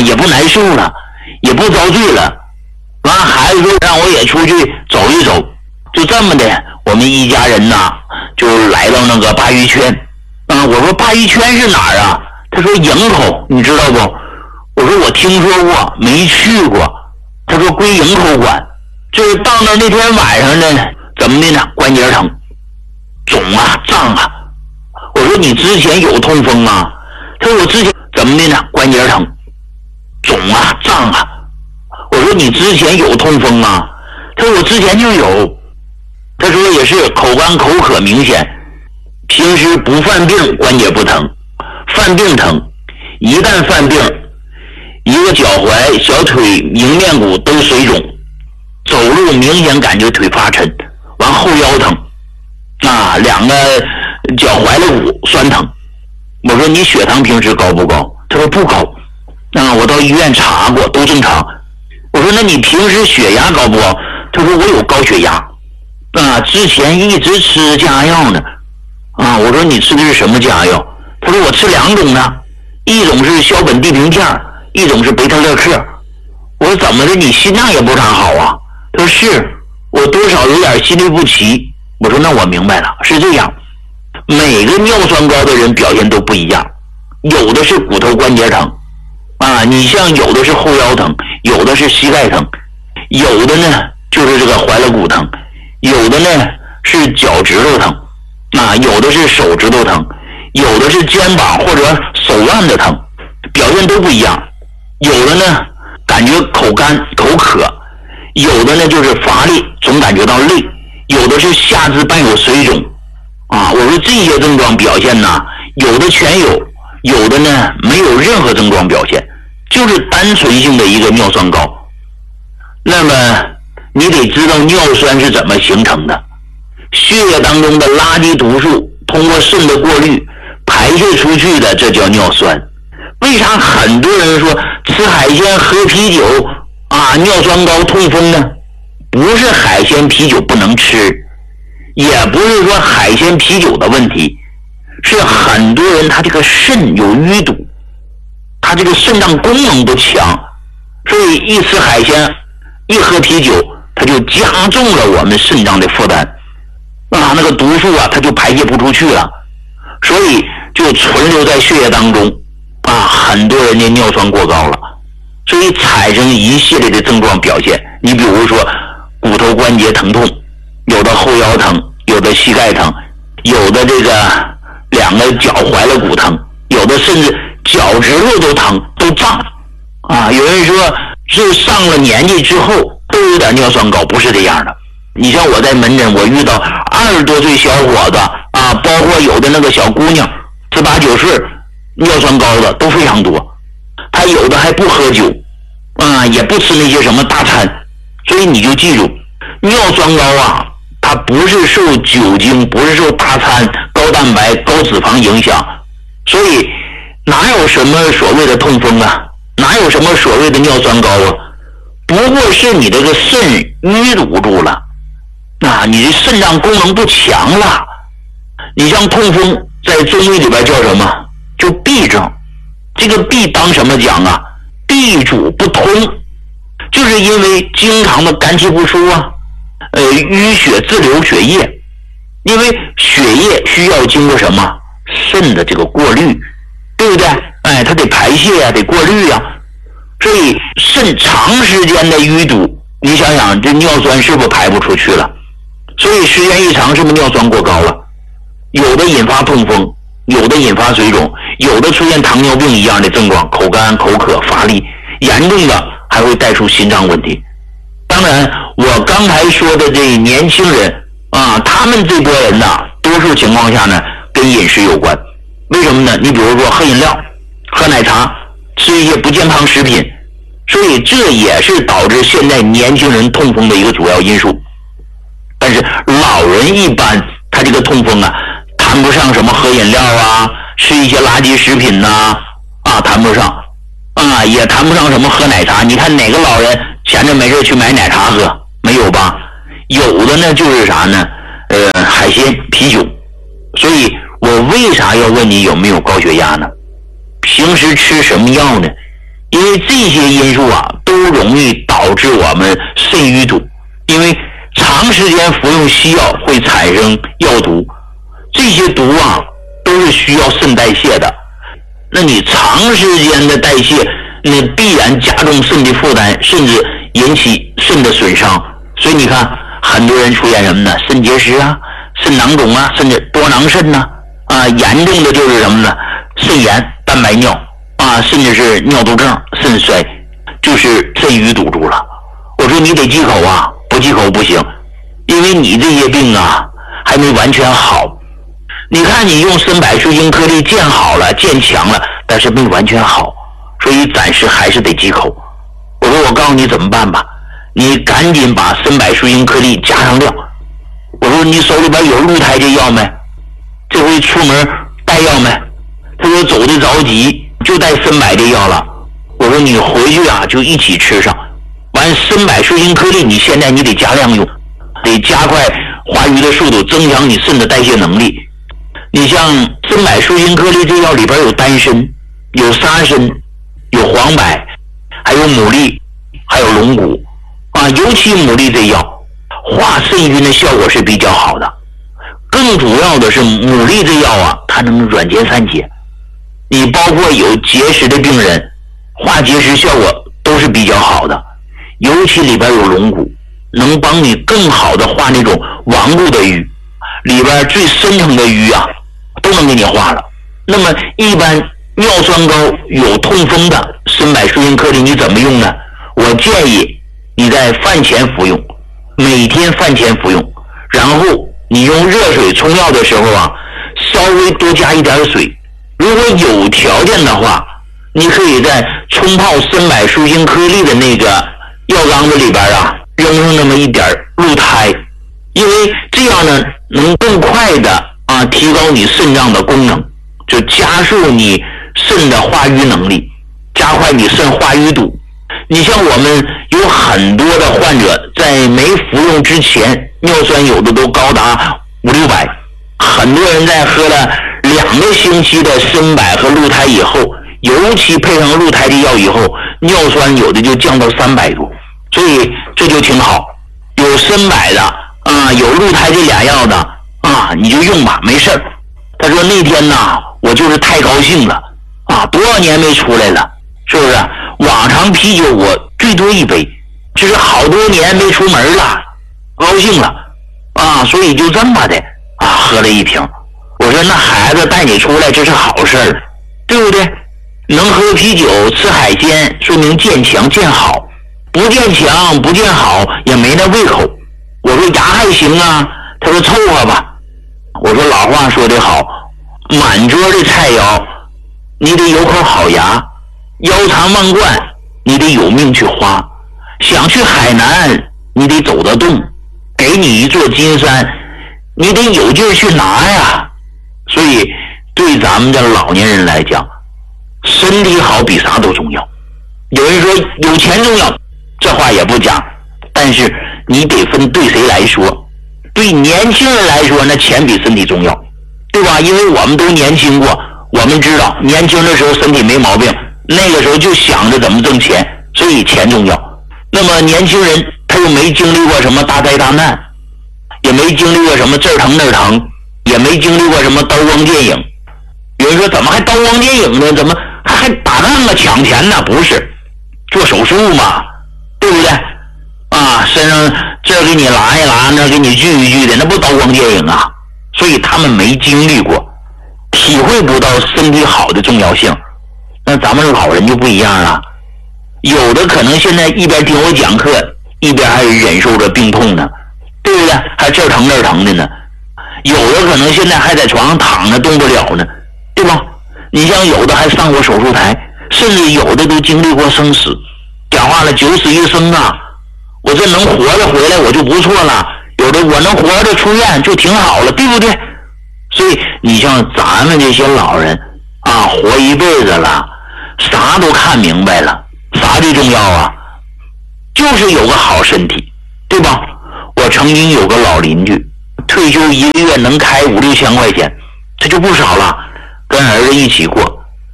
也不难受了，也不遭罪了。完孩子说让我也出去走一走，就这么的，我们一家人呐就来到那个鲅鱼圈。我说鲅鱼圈是哪儿啊？他说营口，你知道不？我说我听说过，没去过。他说归营口管。这到那天晚上呢，怎么的呢？关节疼，肿啊，胀啊。我说你之前有痛风啊？他说我之前怎么的呢？关节疼，肿啊，胀啊。我说你之前有痛风啊？他说我之前就有。他说也是口干口渴明显，平时不犯病关节不疼，犯病疼，一旦犯病，一个脚踝、小腿、迎面骨都水肿，走路明显感觉腿发沉，完后腰疼，两个脚踝的骨酸疼。我说你血糖平时高不高？他说不高。我到医院查过，都正常。我说那你平时血压高不高？他说我有高血压，之前一直吃降压药呢。我说你吃的是什么降压药？他说我吃2种呢，一种是硝苯地平片，一种是贝塔乐克。我说怎么的，你心脏也不常好啊？他说是，我多少有点心律不齐。我说那我明白了，是这样，每个尿酸高的人表现都不一样，有的是骨头关节疼你像有的是后腰疼，有的是膝盖疼，有的呢就是这个踝肋骨疼，有的呢是脚趾头疼有的是手指头疼，有的是肩膀或者手腕的疼，表现都不一样。有的呢感觉口干口渴，有的呢就是乏力，总感觉到累，有的是下肢伴有水肿我说这些症状表现呢，有的全有，有的呢没有任何症状表现，就是单纯性的一个尿酸高。那么你得知道尿酸是怎么形成的，血液当中的垃圾毒素通过肾的过滤排泄出去的，这叫尿酸。为啥很多人说吃海鲜喝啤酒尿酸高痛风呢？不是海鲜啤酒不能吃，也不是说海鲜啤酒的问题，是很多人他这个肾有淤堵，他这个肾脏功能不强，所以一吃海鲜一喝啤酒，它就加重了我们肾脏的负担那个毒素它就排泄不出去了，所以就存留在血液当中很多人的尿酸过高了，所以产生一系列的症状表现。你比如说骨头关节疼痛，有的后腰疼，有的膝盖疼，有的这个2个脚踝肋骨疼，有的甚至脚趾头都疼都胀有人说是上了年纪之后都有点尿酸高，不是这样的。你像我在门诊，我遇到20多岁小伙子包括有的那个小姑娘18、19岁尿酸高的都非常多，他有的还不喝酒也不吃那些什么大餐。所以你就记住，尿酸高它不是受酒精，不是受大餐、高蛋白、高脂肪影响，所以哪有什么所谓的痛风哪有什么所谓的尿酸高不过是你这个肾淤堵住了你的肾脏功能不强了。你像痛风在中医里边叫什么？就痹症。这个痹当什么讲痹主不通，就是因为经常的肝气不出淤血滞留血液，因为血液需要经过什么？肾的这个过滤，对不对？它得排泄得过滤所以肾长时间的淤堵，你想想这尿酸是不是排不出去了？所以时间一长，是不是尿酸过高了？有的引发痛风，有的引发水肿，有的出现糖尿病一样的症状，口干口渴乏力，严重的还会带出心脏问题。当然我刚才说的这年轻人他们这波人多数情况下呢跟饮食有关。为什么呢？你比如说喝饮料、喝奶茶、吃一些不健康食品，所以这也是导致现在年轻人痛风的一个主要因素。但是老人一般他这个痛风谈不上什么喝饮料吃一些垃圾食品谈不上也谈不上什么喝奶茶。你看哪个老人闲着没事去买奶茶喝？没有吧？有的呢就是啥呢？海鲜、啤酒。所以我为啥要问你有没有高血压呢？平时吃什么药呢？ 因为这些因素啊，都容易导致我们肾淤堵。因为长时间服用西药会产生药毒，这些毒啊都是需要肾代谢的。那你长时间的代谢，那必然加重肾的负担，甚至引起肾的损伤。所以你看，很多人出现什么呢？肾结石啊、肾囊肿啊，甚至多囊肾呐，严重的就是什么呢？肾炎、蛋白尿啊，甚至是尿毒症、肾衰，就是肾淤堵住了。我说你得忌口啊，不忌口不行，因为你这些病啊还没完全好。你看你用参柏树精颗粒见好了、见强了，但是没完全好，所以暂时还是得忌口。我说我告诉你怎么办吧，你赶紧把参柏树精颗粒加上量。我说你手里边有鹿胎这药没？这回出门带药没？他说走的着急，就带参柏这药了。我说你回去啊就一起吃上。完参柏树精颗粒，你现在你得加量用，得加快化瘀的速度，增强你肾的代谢能力。你像参柏树精颗粒这药里边有丹参、有沙参、有黄柏，还有牡蛎，还有龙骨啊。尤其牡蛎这药化肾晕的效果是比较好的。更主要的是牡蛎这药啊，它能软结散结。你包括有结石的病人，化结石效果都是比较好的。尤其里边有龙骨，能帮你更好的化那种顽固的瘀，里边最深层的瘀啊都能给你化了。那么一般尿酸高有痛风的参柏树精颗粒你怎么用呢？我建议你在饭前服用，每天饭前服用，然后你用热水冲药的时候啊，稍微多加一点水。如果有条件的话，你可以在冲泡参柏树精颗粒的那个药缸子里边啊，扔上那么一点鹿胎，因为这样呢，能更快的提高你肾脏的功能，就加速你肾的化瘀能力，加快你肾化瘀堵。你像我们有很多的患者在没服用之前，尿酸有的都高达500-600，很多人在喝了2个星期的参柏和鹿胎以后，尤其配上鹿胎的药以后，尿酸有的就降到300多，所以这就挺好。有参柏的有鹿胎这俩药的你就用吧，没事儿。他说那天我就是太高兴了多少年没出来了，是不是？往常啤酒我最多1杯，就是好多年没出门了，高兴了所以就这么的喝了1瓶。我说那孩子带你出来这是好事儿，对不对？能喝啤酒吃海鲜，说明见强见好，不见强不见好也没那胃口。我说牙还行啊，他说凑合吧。我说老话说得好，满桌的菜肴你得有口好牙，腰缠万贯你得有命去花，想去海南你得走得动，给你一座金山你得有劲儿去拿呀。所以对咱们的老年人来讲，身体好比啥都重要。有人说有钱重要，这话也不假，但是你得分对谁来说。对年轻人来说，那钱比身体重要，对吧？因为我们都年轻过，我们知道年轻的时候身体没毛病，那个时候就想着怎么挣钱，所以钱重要。那么年轻人他又没经历过什么大灾大难，也没经历过什么这儿疼那儿疼，也没经历过什么刀光剑影。有人说怎么还刀光剑影呢？怎么还打仗啊抢钱呢？不是，做手术嘛，对不对？身上这儿给你拉一拉，那儿给你锯一锯的，那不刀光剑影啊。所以他们没经历过，体会不到身体好的重要性。那咱们老人就不一样了，有的可能现在一边听我讲课，一边还忍受着病痛呢，对不对？还这儿疼那儿疼的呢。有的可能现在还在床上躺着动不了呢，对吧？你像有的还上过手术台，甚至有的都经历过生死。讲话了九死一生我这能活着回来我就不错了，有的我能活着出院就挺好了，对不对？所以你像咱们这些老人活一辈子了，啥都看明白了，啥最重要啊？就是有个好身体，对吧？我曾经有个老邻居，退休1个月能开5-6千块钱，这就不少了，跟儿子一起过。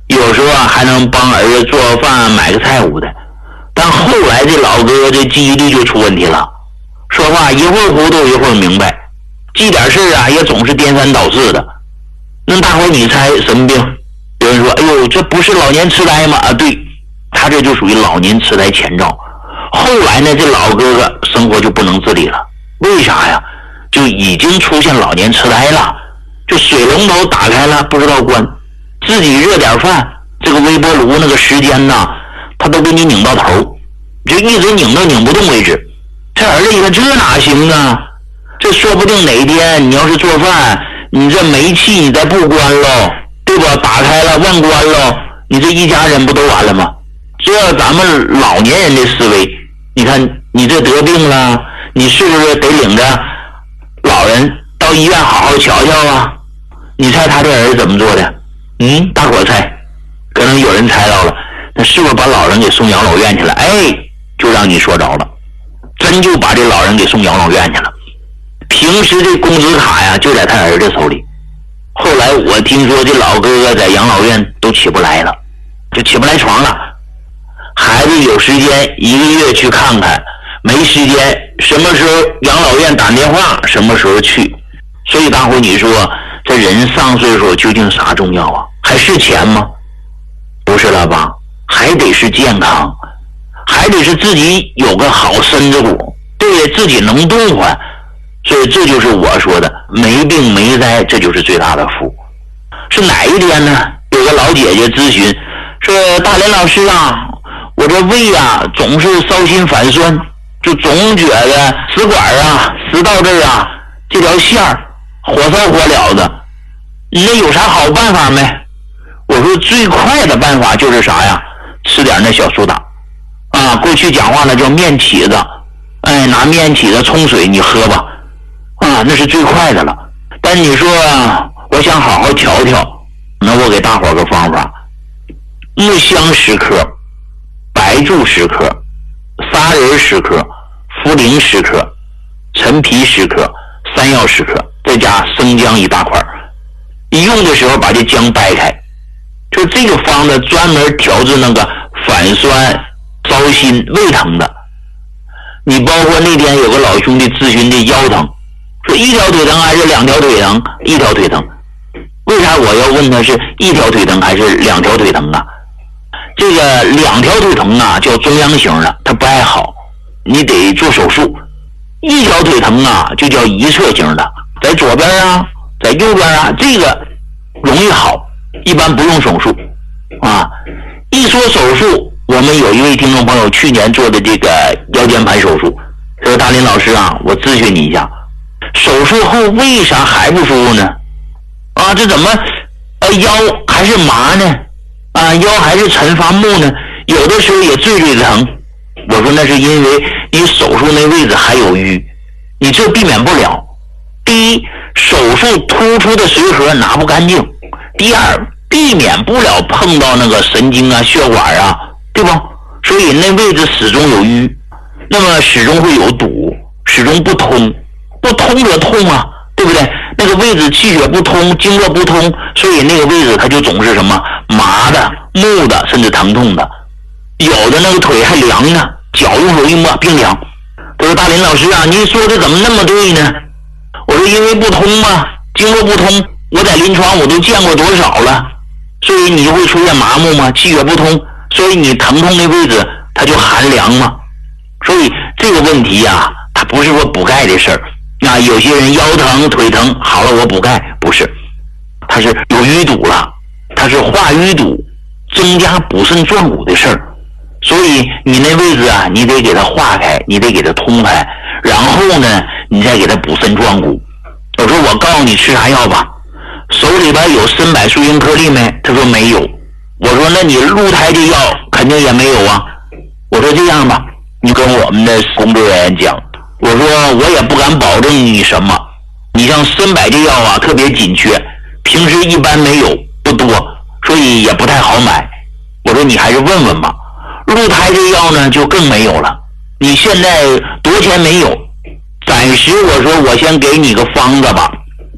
有时候还能帮儿子做饭买个菜屋的。但后来这老哥这记忆力就出问题了，说话一会儿糊涂一会儿明白，记点事也总是颠三倒四的。那大伙你猜什么病？有人说，哎呦，这不是老年痴呆吗？对，他这就属于老年痴呆前兆。后来呢，这老哥哥生活就不能自理了，为啥呀？就已经出现老年痴呆了，就水龙头打开了不知道关，自己热点饭，这个微波炉那个时间呢，他都给你拧到头，就一直拧到拧不动为止。这儿子一看，这哪行啊？这说不定哪天你要是做饭，你这煤气你再不关喽，对吧？打开了忘关喽，你这一家人不都完了吗？这咱们老年人的思维，你看你这得病了，你是不是得领着老人到医院好好瞧瞧啊？你猜他这儿子怎么做的？大伙猜，可能有人猜到了，那是不是把老人给送养老院去了？哎，就让你说着了，真就把这老人给送养老院去了。平时这工资卡呀就在他儿子手里。后来我听说这老哥哥在养老院都起不来了，就起不来床了。孩子有时间1个月去看看，没时间什么时候养老院打电话什么时候去。所以大伙你说这人上岁数究竟啥重要啊？还是钱吗？不是了吧？还得是健康，还得是自己有个好身子骨，对自己能动换。所以这就是我说的，没病没灾，这就是最大的福。是哪一天呢？有个老姐姐咨询说，大连老师啊，我这胃总是烧心反酸，就总觉得食管食道这儿这条线儿火烧火燎的，你那有啥好办法没？我说最快的办法就是啥呀？吃点那小苏打过去讲话呢叫面起子，拿面起子冲水你喝吧，那是最快的了。但你说我想好好调调，那我给大伙个方法：木香10克，白术10克，砂仁10克，茯苓10克，陈皮10克，山药10克，再加生姜1大块。一用的时候把这姜掰开，就这个方子专门调治那个反酸、烧心、胃疼的。你包括那天有个老兄弟咨询这腰疼，说1条腿疼还是2条腿疼？1条腿疼。为啥我要问他是1条腿疼还是2条腿疼啊？这个2条腿疼叫中央型的，它不爱好，你得做手术。1条腿疼就叫一侧型的，在左边在右边这个容易好，一般不用手术一说手术，我们有一位听众朋友去年做的这个腰间盘手术，说大林老师我咨询你一下，手术后为啥还不舒服呢？这怎么腰还是麻呢？腰还是沉发木呢？有的时候也坠坠疼。我说那是因为你手术那位置还有瘀，你这避免不了。第一，手术突出的髓核拿不干净；第二，避免不了碰到那个神经血管对吧？所以那位置始终有瘀，那么始终会有堵，始终不通，不通则痛对不对？那个位置气血不通，经络不通，所以那个位置它就总是什么麻的、木的，甚至疼痛的。有的那个腿还凉呢，脚用手一摸冰凉。他说大林老师您说的怎么那么对呢？我说因为不通经络不通，我在临床我都见过多少了，所以你就会出现麻木气血不通，所以你疼痛的位置它就寒凉所以这个问题它不是说补钙的事儿。有些人腰疼腿疼好了我补钙，不是，它是有淤堵了，它是化淤堵增加补肾壮骨的事儿。所以你那位置你得给它化开，你得给它通开，然后呢你再给它补肾壮骨。我说我告诉你吃啥药吧，手里边有参柏树因颗粒没？他说没有。我说那你鹿胎这药肯定也没有我说这样吧，你跟我们的工作人员讲，我说我也不敢保证你什么，你像参柏这药特别紧缺，平时一般没有，不多，所以也不太好买。我说你还是问问吧。鹿胎这药呢就更没有了，你现在多钱没有，暂时我说我先给你个方子吧，